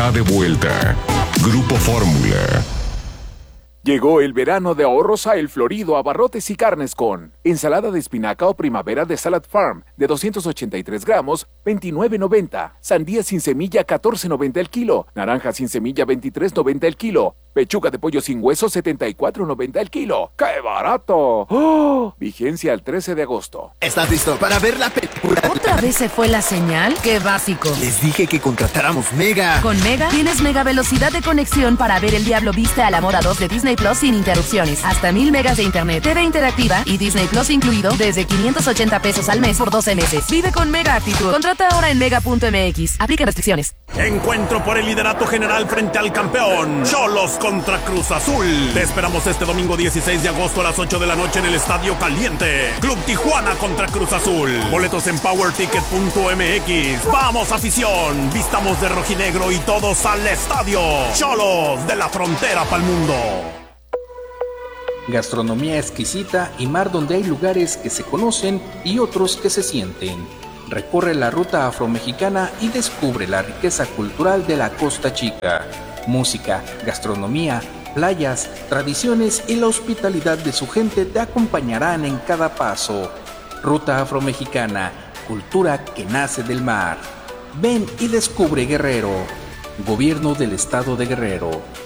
está de vuelta. Grupo Fórmula. Llegó el verano de ahorros a El Florido, abarrotes y carnes con ensalada de espinaca o primavera de Salad Farm de 283 gramos, $29.90. Sandía sin semilla, $14.90 el kilo. Naranja sin semilla, $23.90 el kilo. Pechuga de pollo sin hueso, $74.90 el kilo. ¡Qué barato! ¡Oh! Vigencia al 13 de agosto. ¿Estás listo para ver la película? ¿Otra vez se fue la señal? ¡Qué básico! Les dije que contratáramos Mega. Con Mega tienes mega velocidad de conexión para ver El Diablo Viste a la Moda 2 de Disney Plus sin interrupciones. Hasta 1000 megas de internet, TV interactiva y Disney Plus incluido desde $580 al mes por 12 meses. Vive con Mega Actitud. Contrata ahora en mega.mx. Aplica restricciones. Encuentro por el liderato general frente al campeón. Cholos contra Cruz Azul. Te esperamos este domingo 16 de agosto a las 8 de la noche en el Estadio Caliente. Club Tijuana contra Cruz Azul. Boletos en powerticket.mx. ¡Vamos, afición! Vistamos de rojinegro y todos al estadio. Cholos, de la frontera pa'l mundo. Gastronomía exquisita y mar donde hay lugares que se conocen y otros que se sienten. Recorre la ruta afromexicana y descubre la riqueza cultural de la Costa Chica. Música, gastronomía, playas, tradiciones y la hospitalidad de su gente te acompañarán en cada paso. Ruta afromexicana, cultura que nace del mar. Ven y descubre Guerrero. Gobierno del Estado de Guerrero.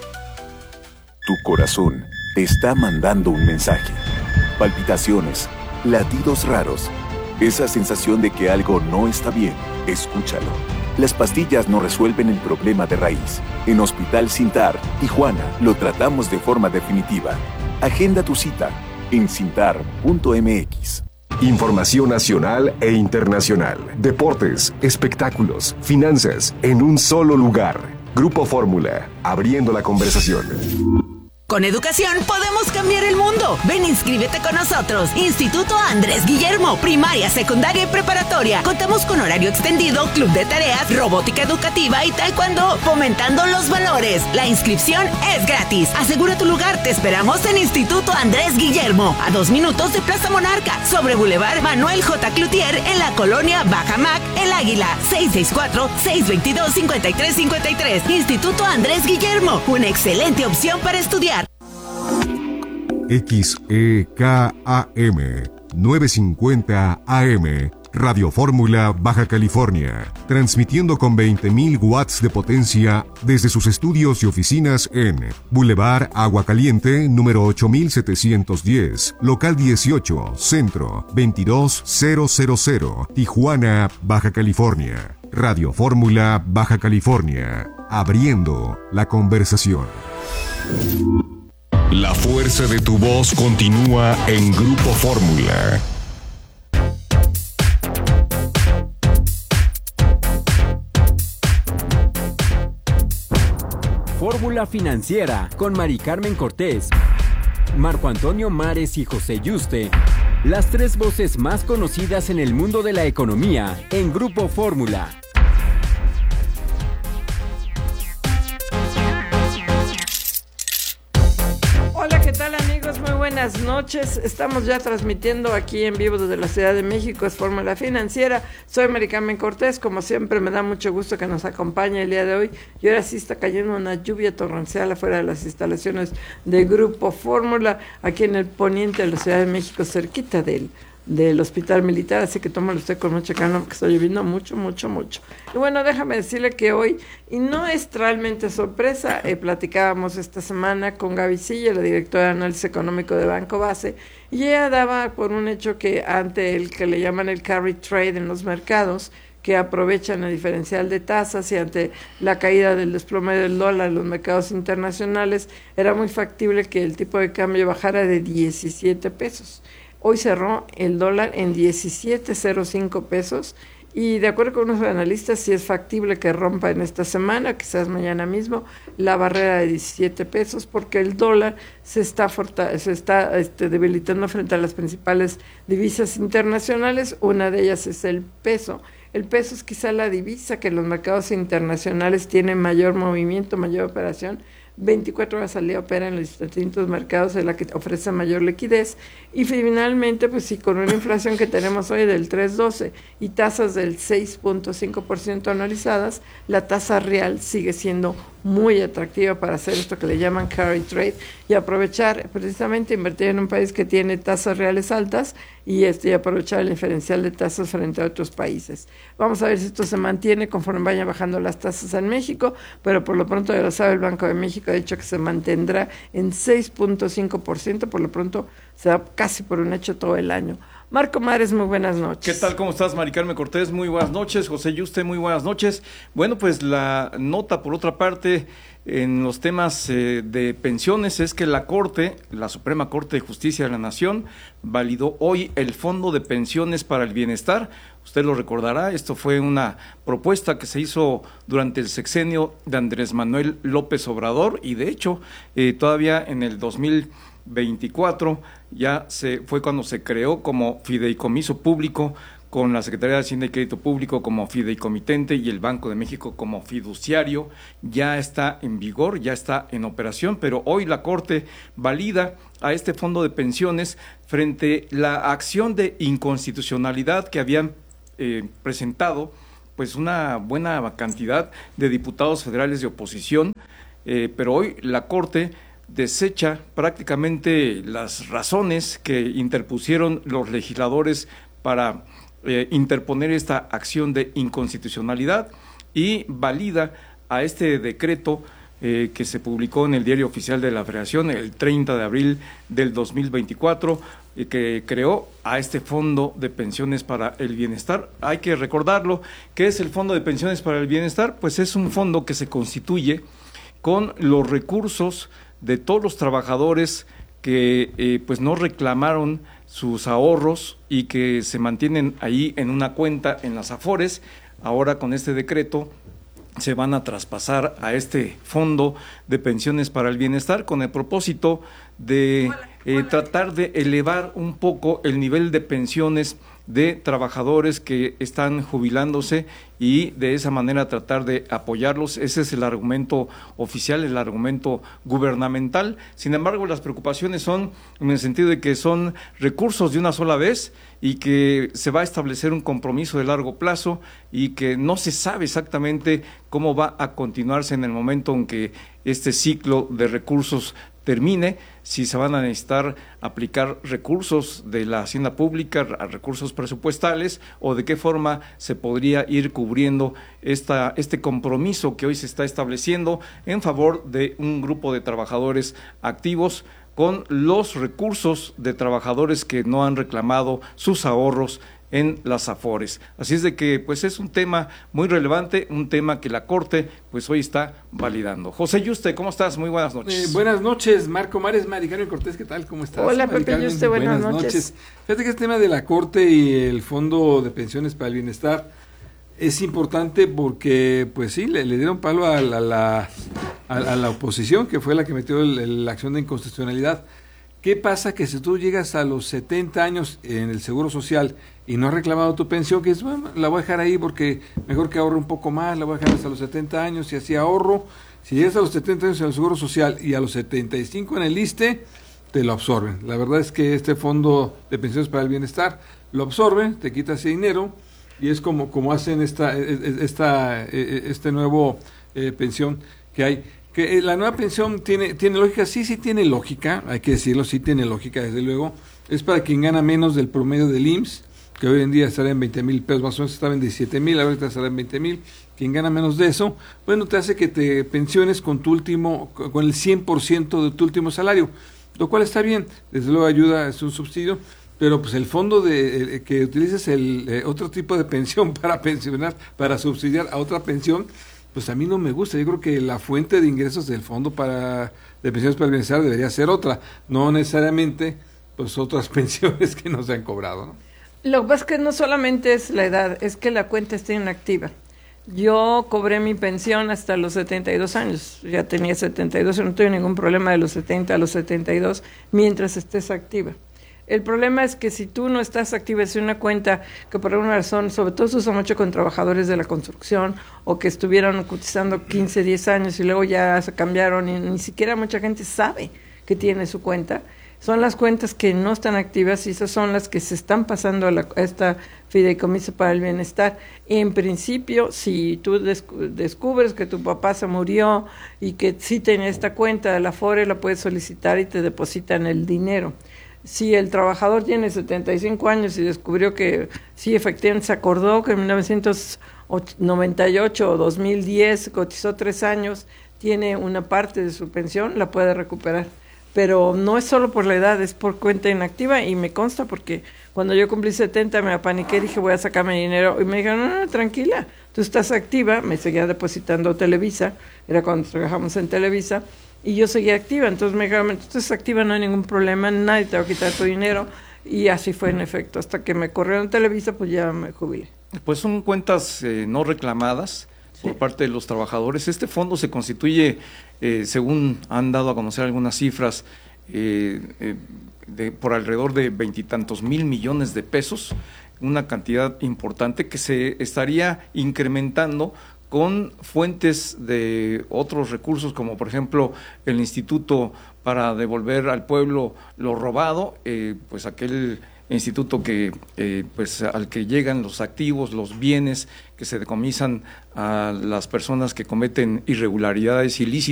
Tu corazón te está mandando un mensaje. Palpitaciones, latidos raros, esa sensación de que algo no está bien. Escúchalo. Las pastillas no resuelven el problema de raíz. En Hospital Cintar, Tijuana, lo tratamos de forma definitiva. Agenda tu cita en cintar.mx. Información nacional e internacional. Deportes, espectáculos, finanzas, en un solo lugar. Grupo Fórmula, abriendo la conversación. Con educación podemos cambiar el mundo. Ven, inscríbete con nosotros. Instituto Andrés Guillermo, primaria, secundaria y preparatoria. Contamos con horario extendido, club de tareas, robótica educativa y taekwondo, fomentando los valores. La inscripción es gratis. Asegura tu lugar. Te esperamos en Instituto Andrés Guillermo, a 2 minutos de Plaza Monarca, sobre Boulevard Manuel J. Cloutier, en la colonia Bajamac, El Águila. 664-622-5353. Instituto Andrés Guillermo, una excelente opción para estudiar. XEKAM 950 AM, Radio Fórmula, Baja California, transmitiendo con 20.000 watts de potencia desde sus estudios y oficinas en Boulevard Agua Caliente, número 8710, local 18, centro 22000, Tijuana, Baja California. Radio Fórmula, Baja California, abriendo la conversación. La fuerza de tu voz continúa en Grupo Fórmula. Fórmula Financiera con Mari Carmen Cortés, Marco Antonio Mares y José Yuste. Las 3 voces más conocidas en el mundo de la economía en Grupo Fórmula. Hola, ¿qué tal, amigos? Muy buenas noches. Estamos ya transmitiendo aquí en vivo desde la Ciudad de México. Es Fórmula Financiera. Soy Mari Carmen Cortés. Como siempre, me da mucho gusto que nos acompañe el día de hoy. Y ahora sí está cayendo una lluvia torrencial afuera de las instalaciones de Grupo Fórmula, aquí en el poniente de la Ciudad de México, cerquita del Hospital Militar, así que tómalo usted con mucha calma porque está lloviendo mucho. Y bueno, déjame decirle que hoy, y no es realmente sorpresa, platicábamos esta semana con Gaby Silla, la directora de análisis económico de Banco Base, y ella daba por un hecho que ante el que le llaman el carry trade en los mercados, que aprovechan el diferencial de tasas y ante la caída del desplome del dólar en los mercados internacionales, era muy factible que el tipo de cambio bajara de 17 pesos. Hoy cerró el dólar en 17.05 pesos y de acuerdo con unos analistas sí es factible que rompa en esta semana, quizás mañana mismo, la barrera de 17 pesos porque el dólar se está debilitando frente a las principales divisas internacionales. Una de ellas es el peso. El peso es quizá la divisa que en los mercados internacionales tiene mayor movimiento, mayor operación, 24 horas al día opera en los distintos mercados, es la que ofrece mayor liquidez. Y finalmente, pues sí, con una inflación que tenemos hoy del 3.12 y tasas del 6.5% anualizadas, la tasa real sigue siendo muy atractiva para hacer esto que le llaman carry trade y aprovechar, precisamente invertir en un país que tiene tasas reales altas y aprovechar el diferencial de tasas frente a otros países. Vamos a ver si esto se mantiene conforme vayan bajando las tasas en México, pero por lo pronto, ya lo sabe, el Banco de México ha dicho que se mantendrá en 6.5%, por lo pronto se da casi por un hecho todo el año. Marco Mares, muy buenas noches. ¿Qué tal? ¿Cómo estás, Mari Carmen Cortés? Muy buenas noches. José Yuste, muy buenas noches. Bueno, pues la nota, por otra parte, en los temas de pensiones es que la Suprema Corte de Justicia de la Nación, validó hoy el Fondo de Pensiones para el Bienestar. Usted lo recordará, esto fue una propuesta que se hizo durante el sexenio de Andrés Manuel López Obrador y de hecho todavía en el 2024 ya fue cuando se creó como fideicomiso público, con la Secretaría de Hacienda y Crédito Público como fideicomitente y el Banco de México como fiduciario. Ya está en vigor, ya está en operación, pero hoy la Corte valida a este fondo de pensiones frente a la acción de inconstitucionalidad que habían presentado pues una buena cantidad de diputados federales de oposición, pero hoy la Corte desecha prácticamente las razones que interpusieron los legisladores para interponer esta acción de inconstitucionalidad y valida a este decreto que se publicó en el Diario Oficial de la Federación el 30 de abril del 2024, que creó a este Fondo de Pensiones para el Bienestar. Hay que recordarlo. ¿Qué es el Fondo de Pensiones para el Bienestar? Pues es un fondo que se constituye con los recursos de todos los trabajadores que pues no reclamaron sus ahorros y que se mantienen ahí en una cuenta en las Afores. Ahora con este decreto se van a traspasar a este Fondo de Pensiones para el Bienestar con el propósito de tratar de elevar un poco el nivel de pensiones de trabajadores que están jubilándose y de esa manera tratar de apoyarlos. Ese es el argumento oficial, el argumento gubernamental. Sin embargo, las preocupaciones son en el sentido de que son recursos de una sola vez y que se va a establecer un compromiso de largo plazo y que no se sabe exactamente cómo va a continuarse en el momento en que este ciclo de recursos termine, si se van a necesitar aplicar recursos de la hacienda pública, recursos presupuestales, o de qué forma se podría ir cubriendo este compromiso que hoy se está estableciendo en favor de un grupo de trabajadores activos con los recursos de trabajadores que no han reclamado sus ahorros en las Afores. Así es de que pues es un tema muy relevante, un tema que la Corte pues hoy está validando. José Yuste, ¿cómo estás? Muy buenas noches. Buenas noches, Marco Mares, Mari Carmen Cortés, ¿qué tal? ¿Cómo estás? Hola, Pepe Yuste, buenas noches. Fíjate que este tema de la Corte y el Fondo de Pensiones para el Bienestar es importante porque pues sí, le dieron palo a la oposición, que fue la que metió la acción de inconstitucionalidad. ¿Qué pasa? Que si tú llegas a los 70 años en el Seguro Social y no has reclamado tu pensión, que es, bueno, la voy a dejar ahí porque mejor que ahorre un poco más, la voy a dejar hasta los 70 años y así ahorro. Si llegas a los 70 años en el Seguro Social y a los 75 en el ISSSTE, te lo absorben. La verdad es que este Fondo de Pensiones para el Bienestar lo absorbe, te quita ese dinero y es como hacen este nuevo pensión que hay. Que la nueva pensión tiene lógica, sí tiene lógica, hay que decirlo, sí tiene lógica, desde luego. Es para quien gana menos del promedio del IMSS, que hoy en día estará en 20,000 pesos, más o menos estaba en 17,000, ahorita estará en 20,000. Quien gana menos de eso, bueno, te hace que te pensiones con el 100% de tu último salario, lo cual está bien, desde luego ayuda, es un subsidio, pero pues el fondo que utilices otro tipo de pensión para pensionar, para subsidiar a otra pensión, pues a mí no me gusta. Yo creo que la fuente de ingresos del Fondo de Pensiones para el Bienestar debería ser otra, no necesariamente pues otras pensiones que no se han cobrado, ¿no? Lo que pasa es que no solamente es la edad, es que la cuenta esté inactiva. Yo cobré mi pensión hasta los 72 años, ya tenía 72, no tuve ningún problema de los 70 a los 72 mientras estés activa. El problema es que si tú no estás activa en una cuenta que por alguna razón, sobre todo se usa mucho con trabajadores de la construcción o que estuvieron cotizando 15, 10 años y luego ya se cambiaron y ni siquiera mucha gente sabe que tiene su cuenta, son las cuentas que no están activas y esas son las que se están pasando a esta fideicomiso para el bienestar. En principio, si tú descubres que tu papá se murió y que sí tiene esta cuenta de la Afore, la puedes solicitar y te depositan el dinero. Si el trabajador tiene 75 años y descubrió que sí, efectivamente se acordó que en 1998 o 2010 cotizó 3 años, tiene una parte de su pensión, la puede recuperar. Pero no es solo por la edad, es por cuenta inactiva y me consta porque cuando yo cumplí 70 me apaniqué y dije voy a sacarme dinero y me dijeron, no, tranquila, tú estás activa, me seguía depositando Televisa, era cuando trabajamos en Televisa, y yo seguía activa, entonces me dijeron, tú estás activa, no hay ningún problema, nadie te va a quitar tu dinero, y así fue en efecto, hasta que me corrieron Televisa, pues ya me jubilé. Pues son cuentas no reclamadas por parte de los trabajadores. Este fondo se constituye, según han dado a conocer algunas cifras, por alrededor de 20 y tantos mil millones de pesos, una cantidad importante que se estaría incrementando con fuentes de otros recursos, como por ejemplo el Instituto para devolver al pueblo lo robado, pues aquel instituto que pues al que llegan los activos, los bienes que se decomisan a las personas que cometen irregularidades ilícitas.